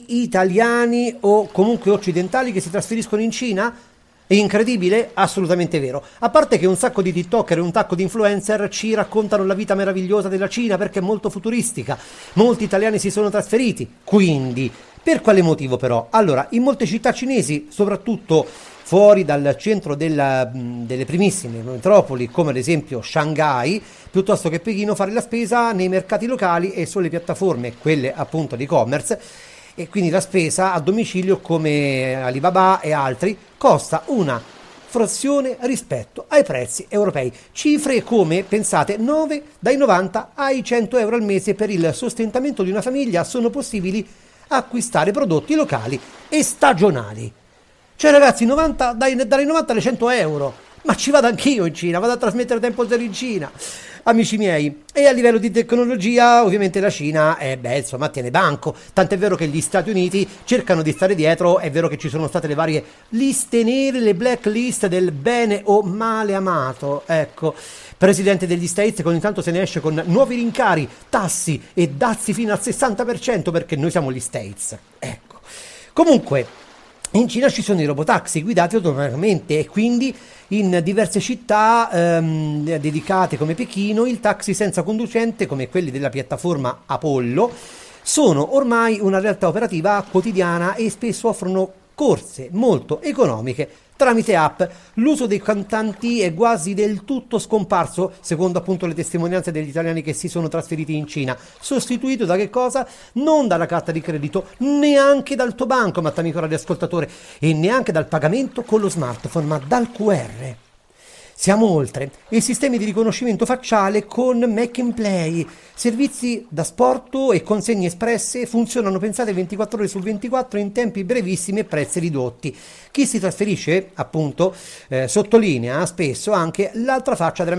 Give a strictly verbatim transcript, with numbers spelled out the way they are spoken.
di italiani o comunque occidentali che si trasferiscono in Cina? È incredibile? Assolutamente vero. A parte che un sacco di TikToker e un sacco di influencer ci raccontano la vita meravigliosa della Cina perché è molto futuristica. Molti italiani si sono trasferiti. Quindi, per quale motivo però? Allora, in molte città cinesi, soprattutto fuori dal centro della, delle primissime metropoli, come ad esempio Shanghai, piuttosto che Pechino, fare la spesa nei mercati locali e sulle piattaforme, quelle appunto di e-commerce, e quindi la spesa a domicilio come Alibaba e altri costa una frazione rispetto ai prezzi europei. Cifre come, pensate, nove dai novanta ai cento euro al mese per il sostentamento di una famiglia sono possibili acquistare prodotti locali e stagionali. Cioè ragazzi, novanta, dai, dalle novanta alle cento euro. Ma ci vado anch'io in Cina, vado a trasmettere tempo zero in Cina, amici miei. E a livello di tecnologia, ovviamente la Cina, eh, beh, insomma, tiene banco. Tant'è vero che gli Stati Uniti cercano di stare dietro. È vero che ci sono state le varie liste nere, le blacklist del bene o male amato. Ecco, presidente degli States che ogni tanto se ne esce con nuovi rincari, tassi e dazi fino al sessanta per cento perché noi siamo gli States. Ecco. Comunque, in Cina ci sono i robotaxi guidati automaticamente e quindi in diverse città ehm, dedicate come Pechino il taxi senza conducente, come quelli della piattaforma Apollo, sono ormai una realtà operativa quotidiana e spesso offrono corse molto economiche tramite app. L'uso dei contanti è quasi del tutto scomparso, secondo appunto le testimonianze degli italiani che si sono trasferiti in Cina, sostituito da che cosa? Non dalla carta di credito, neanche dal tuo bancomat, amico radioascoltatore, e neanche dal pagamento con lo smartphone, ma dal Q R. Siamo oltre. I sistemi di riconoscimento facciale con Mac and Play, servizi da sporto e consegne espresse funzionano, pensate, ventiquattro ore su ventiquattro in tempi brevissimi e prezzi ridotti. Chi si trasferisce, appunto, eh, sottolinea spesso anche l'altra faccia della